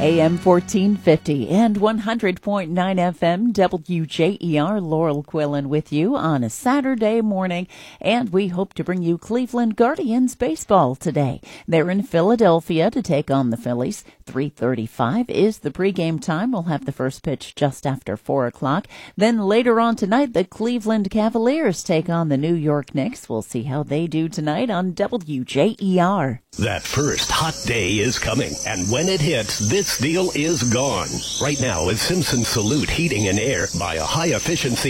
AM 1450 and 100.9 FM WJER. Laurel Quillen with you on a Saturday morning, and we hope to bring you Cleveland Guardians baseball today. They're in Philadelphia to take on the Phillies. 3:35 is the pregame time. We'll have the first pitch just after 4 o'clock. Then later on tonight, the Cleveland Cavaliers take on the New York Knicks. We'll see how they do tonight on WJER. That first hot day is coming, and when it hits, this deal is gone. Right now, at Simpson Salute Heating and Air, buy a high-efficiency